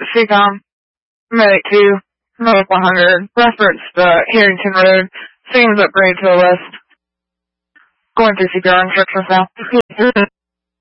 CCOM, Medic 2, Medic 100, reference Harrington Road, Sam's upgrade to the west. Going through CPR instructions now.